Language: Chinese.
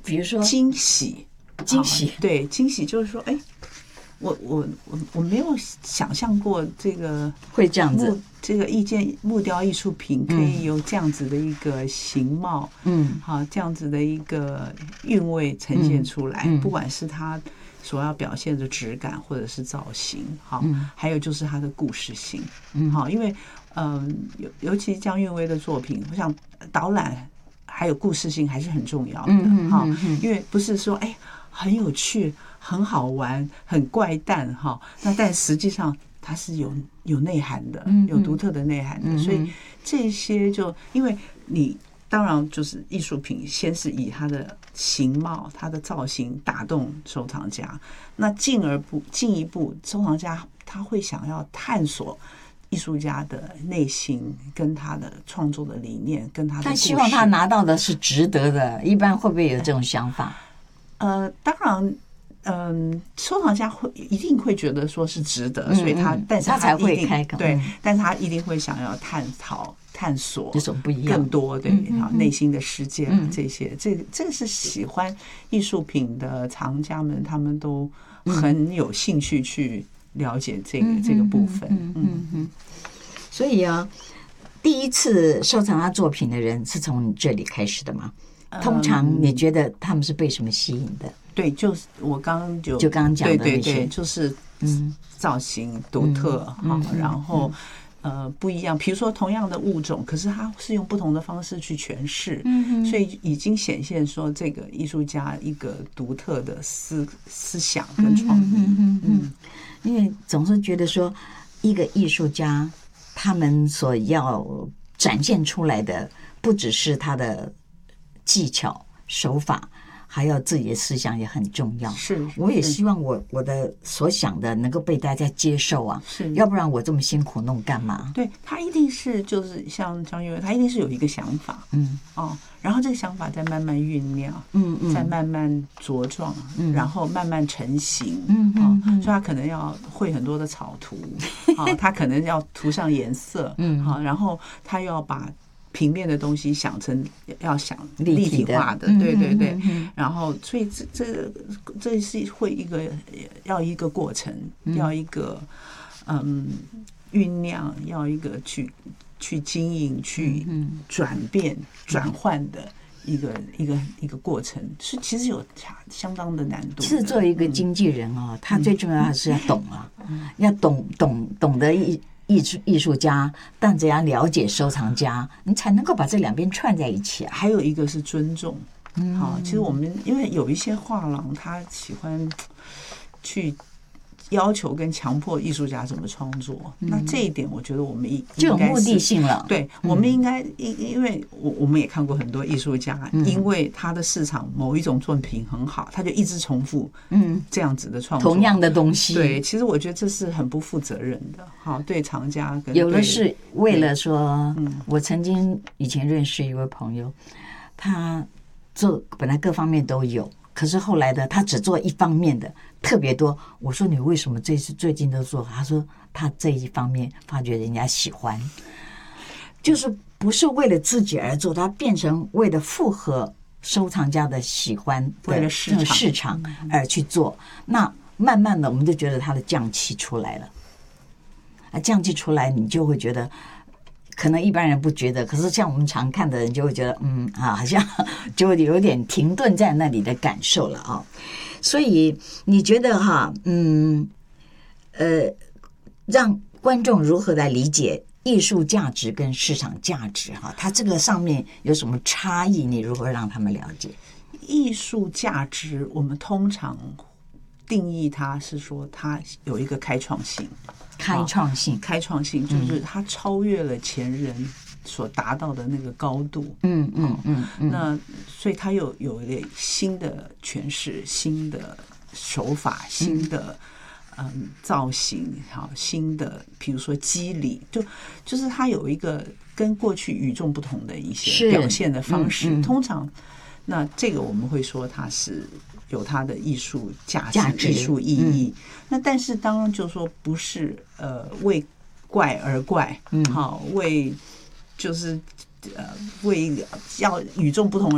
比如说惊喜，对，惊喜就是说，哎，我没有想象过这个会这样子， 这个木雕艺术品可以有这样子的一个形貌，好，这样子的一个韵味呈现出来，不管是它所要表现的质感或者是造型，好，还有就是它的故事性，好，因为尤其江韵薇的作品，我想导览还有故事性还是很重要的，哈，因为不是说哎很有趣、很好玩、很怪诞哈，那但实际上它是有内涵的，有独特的内涵的，所以这些就因为你。当然，就是艺术品，先是以它的形貌、它的造型打动收藏家。那进一步，收藏家他会想要探索艺术家的内心，跟他的创作的理念，跟他的故事。 但希望他拿到的是值得的。一般会不会有这种想法？ 当然。收藏家一定会觉得说是值得，所以但是他才会开口， 对，但是他一定会想要探索有什么不一样， 更多对内心的世界这些，这个是喜欢艺术品的藏家们，他们都很有兴趣去了解这个部分。 所以啊，第一次收藏他作品的人是从你这里开始的吗？通常你觉得他们是被什么吸引的？ 对，就是我刚刚就刚刚讲的那些， 对，就是造型独特哈，然后不一样，比如说同样的物种，可是它是用不同的方式去诠释，所以已经显现说这个艺术家一个独特的思想跟创意。 因为总是觉得说一个艺术家他们所要展现出来的不只是他的技巧手法，还有自己的思想也很重要。 是， 我也希望我的所想的能够被大家接受啊， 是， 要不然我这么辛苦弄干嘛？ 对，他一定是就是像张玉薇，他一定是有一个想法，然后这个想法在慢慢酝酿，在慢慢茁壮，然后慢慢成型，所以他可能要绘很多的草图，他可能要涂上颜色，然后他要把平面的东西想成要想立体化的，对，然后所以这是会要一个过程，要一个酝酿，要一个去经营、去转变、转换的一个过程，是其实有相当的难度的。 是作为一个经纪人啊，他最重要的是要懂啊，要懂得艺术家，但怎样了解收藏家，你才能够把这两边串在一起啊。 还有一个是尊重，其实我们因为有一些画廊，他喜欢去要求跟强迫艺术家怎么创作，那这一点我觉得我们就有目的性了。 对，我们应该因为我们也看过很多艺术家，因为他的市场某一种作品很好，他就一直重复这样子的创作， 同样的东西。 对，其实我觉得这是很不负责任的。好，对藏家跟有的是为了说，我曾经以前认识一位朋友，他做本来各方面都有。可是后来的他只做一方面的特别多，我说你为什么这次最近都做？他说他这一方面发觉人家喜欢，就是不是为了自己而做，他变成为了符合收藏家的喜欢的市场而去做。那慢慢的我们就觉得他的匠气出来了，匠气出来你就会觉得。可能一般人不觉得，可是像我们常看的人就会觉得，好像就有点停顿在那里的感受了啊。所以你觉得哈，让观众如何来理解艺术价值跟市场价值哈？它这个上面有什么差异？你如何让他们了解？ 艺术价值，我们通常定义它是说它有一个开创性。开创性就是它超越了前人所达到的那个高度，那所以它有一点新的诠释、新的手法、新的造型，好，新的比如说肌理，就是它有一个跟过去与众不同的一些表现的方式。通常，那这个我们会说它是。有它的艺术价值、艺术意义，那但是当然就是说不是为怪而怪，好为就是为要与众不同